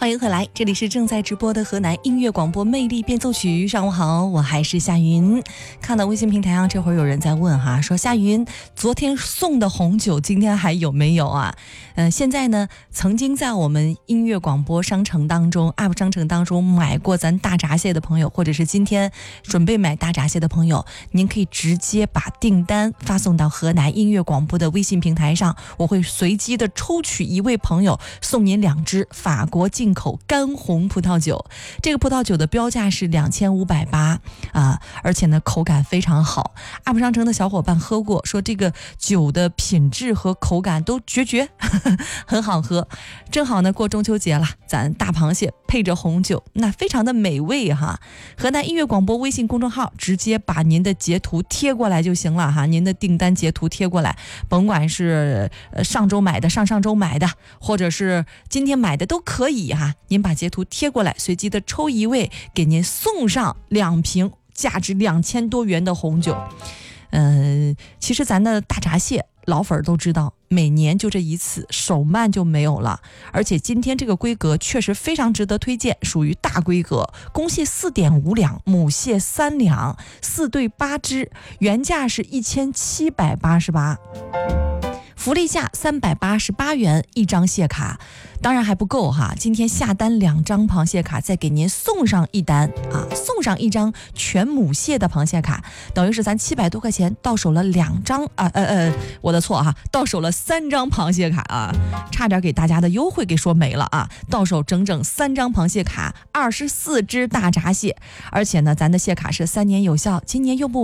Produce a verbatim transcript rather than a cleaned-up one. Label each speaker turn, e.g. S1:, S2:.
S1: 欢迎回来，这里是正在直播的河南音乐广播魅力变奏曲。上午好，我还是夏云。看到微信平台上这会儿有人在问哈，说夏云昨天送的红酒今天还有没有啊？呃，现在呢，曾经在我们音乐广播商城当中 App 商城当中买过咱大闸蟹的朋友，或者是今天准备买大闸蟹的朋友，您可以直接把订单发送到河南音乐广播的微信平台上，我会随机的抽取一位朋友送您两支法国进口干红葡萄酒。这个葡萄酒的标价是两千五百八啊，而且呢口感非常好。App 商城的小伙伴喝过，说这个酒的品质和口感都绝绝，呵呵很好喝。正好呢过中秋节了，咱大螃蟹配着红酒，那非常的美味哈。河南音乐广播微信公众号直接把您的截图贴过来就行了哈，您的订单截图贴过来，甭管是呃上周买的、上上周买的，或者是今天买的都可以哈。您把截图贴过来，随机的抽一位，给您送上两瓶价值两千多元的红酒。呃，其实咱的大闸蟹老粉都知道，每年就这一次，手慢就没有了。而且今天这个规格确实非常值得推荐，属于大规格，公蟹四点五两，母蟹三两，四对八只，原价是一千七百八十八。福利价三百八十八元一张蟹卡，当然还不够哈，今天下单两张螃蟹卡，再给您送上一单啊，送上一张全母蟹的螃蟹卡，等于是咱七百多块钱到手了两张啊呃呃，我的错哈，到手了三张螃蟹卡啊，差点给大家的优惠给说没了啊，到手整整三张螃蟹卡，二十四只大闸蟹，而且呢，咱的蟹卡是三年有效，今年用不完。